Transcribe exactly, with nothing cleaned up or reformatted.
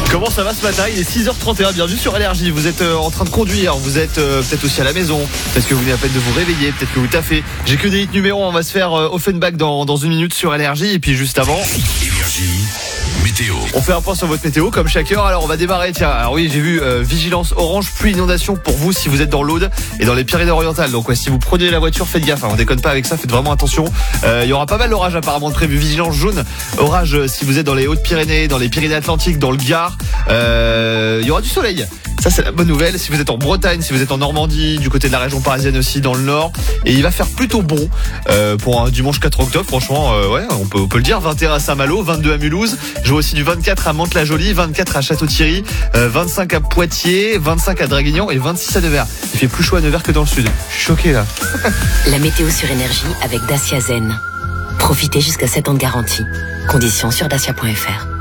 Comment ça va ce matin? Il est six heures trente et un, bienvenue sur Énergie. Vous êtes euh, en train de conduire, vous êtes euh, peut-être aussi à la maison, peut-être que vous venez à peine de vous réveiller, peut-être que vous taffez. J'ai que des hits numéros, on va se faire euh, Offenbach dans, dans une minute sur Énergie. Et puis juste avant, Énergie, météo. on fait un point sur votre météo comme chaque heure. Alors on va démarrer, tiens, alors oui j'ai vu euh, vigilance orange pluie inondation pour vous si vous êtes dans l'Aude et dans les Pyrénées-Orientales. Donc ouais, si vous prenez la voiture, faites gaffe, hein, on déconne pas avec ça, faites vraiment attention. Euh, Il y aura pas mal d'orages apparemment de prévu. Vigilance jaune, orage euh, si vous êtes dans les Hautes-Pyrénées, dans les Pyrénées-Atlantiques, dans le Gard. Euh, Il y aura du soleil. Ça c'est la bonne nouvelle. Si vous êtes en Bretagne, si vous êtes en Normandie, du côté de la région parisienne aussi, dans le Nord, et il va faire plutôt bon euh, pour un dimanche quatre octobre. Franchement, euh, ouais, on peut, on peut le dire. vingt et un à Saint-Malo, vingt-deux à Mulhouse. Je vois aussi du vingt-quatre à Mantes-la-Jolie, vingt-quatre à Château-Thierry, euh, vingt-cinq à Poitiers, vingt-cinq à Draguignan et vingt-six à Nevers. Il fait plus chaud à Nevers que dans le sud. Je suis choqué là. La météo sur Énergie avec Dacia Zen. Profitez jusqu'à sept ans de garantie. Conditions sur dacia point f r.